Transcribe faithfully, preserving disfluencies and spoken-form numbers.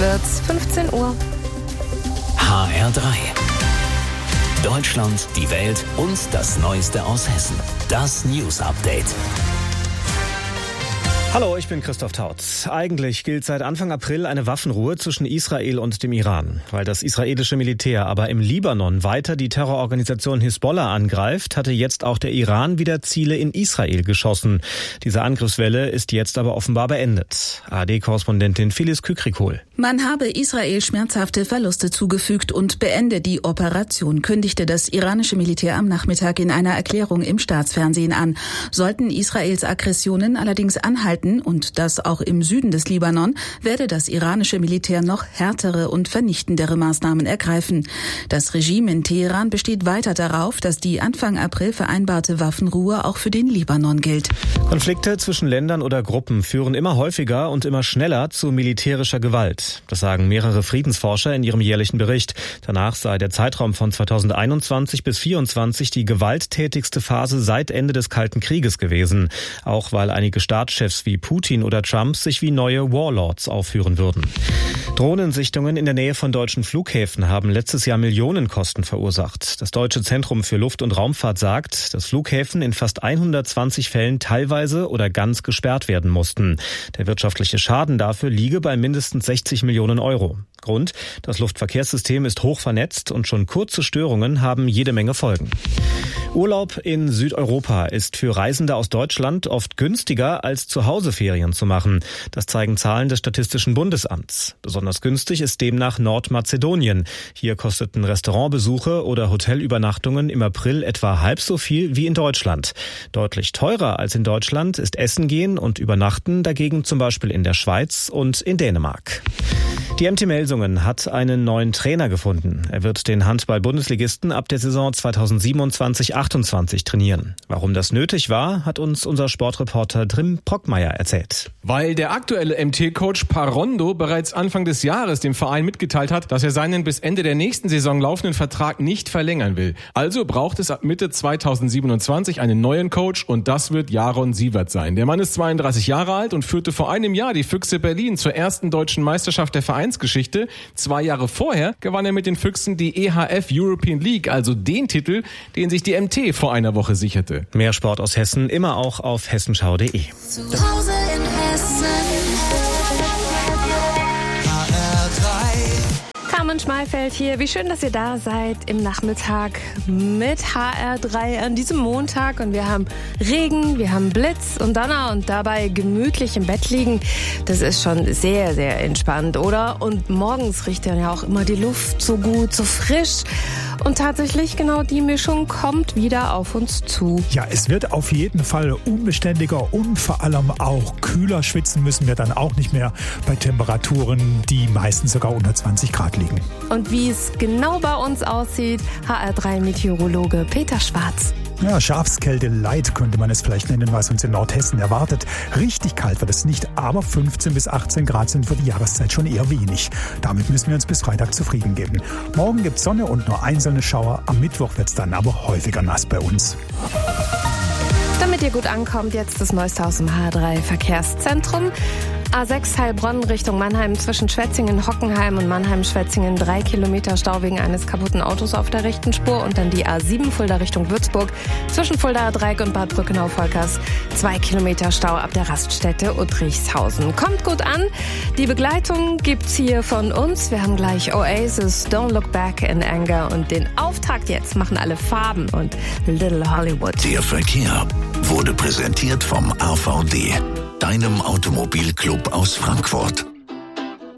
wird's, fünfzehn Uhr. H R drei. Deutschland, die Welt und das Neueste aus Hessen. Das News Update. Hallo, ich bin Christoph Tautz. Eigentlich gilt seit Anfang April eine Waffenruhe zwischen Israel und dem Iran. Weil das israelische Militär aber im Libanon weiter die Terrororganisation Hisbollah angreift, hatte jetzt auch der Iran wieder Ziele in Israel geschossen. Diese Angriffswelle ist jetzt aber offenbar beendet. A R D-Korrespondentin Phyllis Kükrikol. Man habe Israel schmerzhafte Verluste zugefügt und beende die Operation, kündigte das iranische Militär am Nachmittag in einer Erklärung im Staatsfernsehen an. Sollten Israels Aggressionen allerdings anhalten, und das auch im Süden des Libanon, werde das iranische Militär noch härtere und vernichtendere Maßnahmen ergreifen. Das Regime in Teheran besteht weiter darauf, dass die Anfang April vereinbarte Waffenruhe auch für den Libanon gilt. Konflikte zwischen Ländern oder Gruppen führen immer häufiger und immer schneller zu militärischer Gewalt. Das sagen mehrere Friedensforscher in ihrem jährlichen Bericht. Danach sei der Zeitraum von zweitausendeinundzwanzig bis zweitausendvierundzwanzig die gewalttätigste Phase seit Ende des Kalten Krieges gewesen. Auch weil einige Staatschefs wie Putin oder Trump sich wie neue Warlords aufführen würden. Drohnensichtungen in der Nähe von deutschen Flughäfen haben letztes Jahr Millionenkosten verursacht. Das Deutsche Zentrum für Luft- und Raumfahrt sagt, dass Flughäfen in fast hundertzwanzig Fällen teilweise oder ganz gesperrt werden mussten. Der wirtschaftliche Schaden dafür liege bei mindestens sechzig Millionen Euro. Grund: Das Luftverkehrssystem ist hoch vernetzt und schon kurze Störungen haben jede Menge Folgen. Urlaub in Südeuropa ist für Reisende aus Deutschland oft günstiger als zu Hause Ferien zu machen. Das zeigen Zahlen des Statistischen Bundesamts. Besonders günstig ist demnach Nordmazedonien. Hier kosteten Restaurantbesuche oder Hotelübernachtungen im April etwa halb so viel wie in Deutschland. Deutlich teurer als in Deutschland ist Essen gehen und Übernachten dagegen zum Beispiel in der Schweiz und in Dänemark. Die M T Melsungen hat einen neuen Trainer gefunden. Er wird den Handball-Bundesligisten ab der Saison zweitausendsiebenundzwanzig achtundzwanzig trainieren. Warum das nötig war, hat uns unser Sportreporter Drim Brockmeier erzählt. Weil der aktuelle M T-Coach Parondo bereits Anfang des Jahres dem Verein mitgeteilt hat, dass er seinen bis Ende der nächsten Saison laufenden Vertrag nicht verlängern will. Also braucht es ab Mitte zweitausendsiebenundzwanzig einen neuen Coach und das wird Jaron Sievert sein. Der Mann ist zweiunddreißig Jahre alt und führte vor einem Jahr die Füchse Berlin zur ersten deutschen Meisterschaft der Vereinsgeschichte. Zwei Jahre vorher gewann er mit den Füchsen die E H F European League, also den Titel, den sich die M T vor einer Woche sicherte. Mehr Sport aus Hessen immer auch auf hessenschau punkt de. Zu Hause in Hessen. H R drei. Carmen Schmalfeld hier. Wie schön, dass ihr da seid im Nachmittag mit H R drei an diesem Montag. Und wir haben Regen, wir haben Blitz und Donner und dabei gemütlich im Bett liegen. Das ist schon sehr, sehr entspannt, oder? Und morgens riecht dann ja auch immer die Luft so gut, so frisch. Und tatsächlich genau die Mischung kommt wieder auf uns zu. Ja, es wird auf jeden Fall unbeständiger und vor allem auch kühler. Schwitzen müssen wir dann auch nicht mehr bei Temperaturen, die meistens sogar unter zwanzig Grad liegen. Und wie es genau bei uns aussieht, H R drei Meteorologe Peter Schwarz. Ja, Schafskälte light könnte man es vielleicht nennen, was uns in Nordhessen erwartet. Richtig kalt wird es nicht, aber fünfzehn bis achtzehn Grad sind für die Jahreszeit schon eher wenig. Damit müssen wir uns bis Freitag zufrieden geben. Morgen gibt es Sonne und nur einzelne Schauer. Am Mittwoch wird es dann aber häufiger nass bei uns. Damit ihr gut ankommt, jetzt das Neueste aus dem H R drei Verkehrszentrum. A sechs Heilbronn Richtung Mannheim zwischen Schwetzingen, Hockenheim und Mannheim-Schwetzingen drei Kilometer Stau wegen eines kaputten Autos auf der rechten Spur und dann die A sieben Fulda Richtung Würzburg zwischen Fuldaer Dreieck und Bad Brückenau-Volkers zwei Kilometer Stau ab der Raststätte Uttrichshausen. Kommt gut an. Die Begleitung gibt's hier von uns. Wir haben gleich Oasis, Don't Look Back in Anger und den Auftakt jetzt machen alle Farben und Little Hollywood. Der Verkehr wurde präsentiert vom A V D, deinem Automobilclub aus Frankfurt.